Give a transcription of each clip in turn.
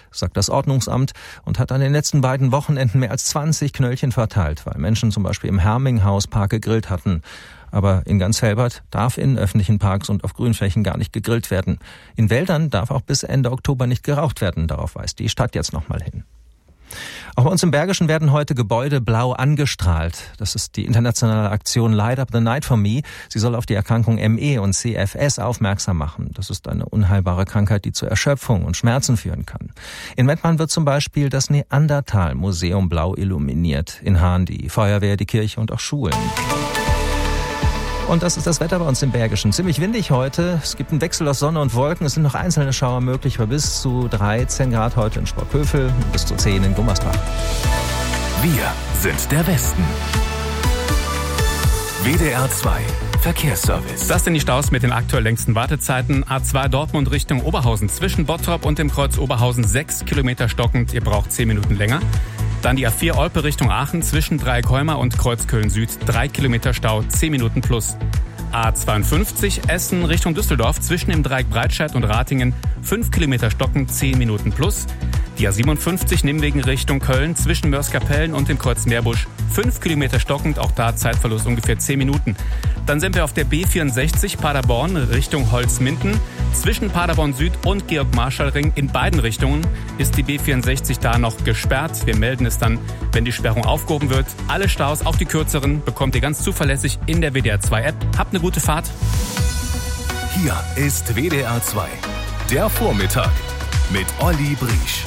sagt das Ordnungsamt, und hat an den letzten beiden Wochenenden mehr als 20 Knöllchen verteilt, weil Menschen zum Beispiel im Herminghauspark gegrillt hatten. Aber in ganz Velbert darf in öffentlichen Parks und auf Grünflächen gar nicht gegrillt werden. In Wäldern darf auch bis Ende Oktober nicht geraucht werden. Darauf weist die Stadt jetzt nochmal hin. Auch bei uns im Bergischen werden heute Gebäude blau angestrahlt. Das ist die internationale Aktion Light Up the Night for Me. Sie soll auf die Erkrankung ME und CFS aufmerksam machen. Das ist eine unheilbare Krankheit, die zu Erschöpfung und Schmerzen führen kann. In Mettmann wird zum Beispiel das Neandertal-Museum blau illuminiert. In Hahn die Feuerwehr, die Kirche und auch Schulen. Und das ist das Wetter bei uns im Bergischen. Ziemlich windig heute. Es gibt einen Wechsel aus Sonne und Wolken. Es sind noch einzelne Schauer möglich, bei bis zu 13 Grad heute in Sporkhövel, bis zu 10 in Gummersbach. Wir sind der Westen. WDR 2 Verkehrsservice. Das sind die Staus mit den aktuell längsten Wartezeiten. A2 Dortmund Richtung Oberhausen zwischen Bottrop und dem Kreuz Oberhausen 6 Kilometer stockend. Ihr braucht 10 Minuten länger. Dann die A4 Olpe Richtung Aachen zwischen Dreieckholmer und Kreuzköln Süd 3 Kilometer Stau, 10 Minuten plus. A52 Essen Richtung Düsseldorf zwischen dem Dreieck Breitscheid und Ratingen 5 Kilometer stockend, 10 Minuten plus. Die A57 Nimwegen Richtung Köln zwischen Mörs-Kapellen und dem Kreuz Meerbusch 5 Kilometer stockend, auch da Zeitverlust ungefähr 10 Minuten. Dann sind wir auf der B64 Paderborn Richtung Holzminden. Zwischen Paderborn Süd und Georg-Marschall-Ring in beiden Richtungen ist die B64 da noch gesperrt. Wir melden es dann, wenn die Sperrung aufgehoben wird. Alle Staus, auch die kürzeren, bekommt ihr ganz zuverlässig in der WDR 2 App. Habt eine gute Fahrt. Hier ist WDR 2, der Vormittag mit Olli Briesch.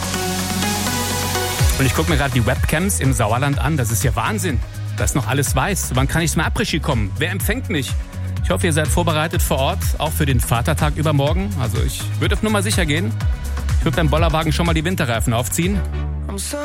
Und ich gucke mir gerade die Webcams im Sauerland an. Das ist ja Wahnsinn, dass noch alles weiß. Wann kann ich zum Après-Ski kommen? Wer empfängt mich? Ich hoffe, ihr seid vorbereitet vor Ort, auch für den Vatertag übermorgen. Also ich würde auf Nummer sicher gehen. Ich würde beim Bollerwagen schon mal die Winterreifen aufziehen.